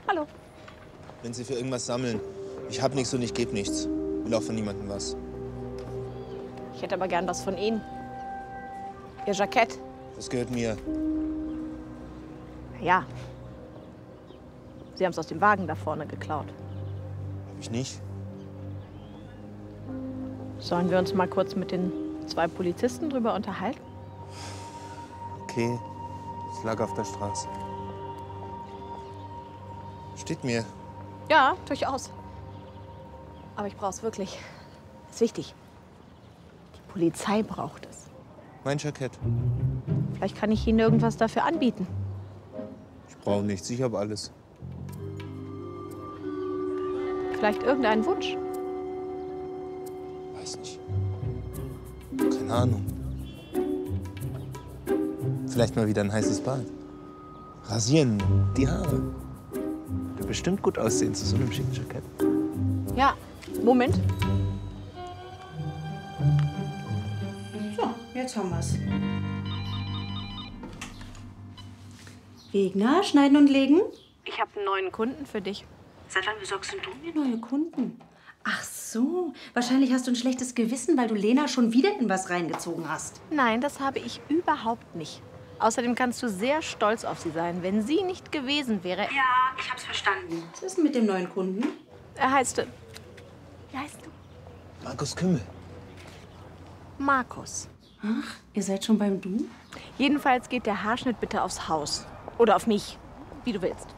Hallo. Wenn Sie für irgendwas sammeln. Ich hab nichts und ich gebe nichts. Will auch von niemandem was. Ich hätte aber gern was von Ihnen. Ihr Jackett. Das gehört mir. Ja. Sie haben es aus dem Wagen da vorne geklaut. Hab ich nicht. Sollen wir uns mal kurz mit den 2 Polizisten drüber unterhalten? Okay. Es lag auf der Straße. Steht mir. Ja, durchaus. Aber ich brauche es wirklich. Ist wichtig. Die Polizei braucht es. Mein Jackett. Vielleicht kann ich Ihnen irgendwas dafür anbieten. Ich brauche nichts. Ich habe alles. Vielleicht irgendeinen Wunsch. Weiß nicht. Keine Ahnung. Vielleicht mal wieder ein heißes Bad. Rasieren, die Haare. Würde bestimmt gut aussehen zu so einem schicken Jackett. Ja, Moment. So, jetzt haben wir's. Wegner, schneiden und legen? Ich habe einen neuen Kunden für dich. Seit wann besorgst denn du mir neue Kunden? Ach so, wahrscheinlich hast du ein schlechtes Gewissen, weil du Lena schon wieder in was reingezogen hast. Nein, das habe ich überhaupt nicht. Außerdem kannst du sehr stolz auf sie sein. Wenn sie nicht gewesen wäre... Ja, ich hab's verstanden. Was ist denn mit dem neuen Kunden? Er heißt... Wie heißt du? Markus Kümmel. Markus. Ach, ihr seid schon beim Du? Jedenfalls geht der Haarschnitt bitte aufs Haus. Oder auf mich. Wie du willst.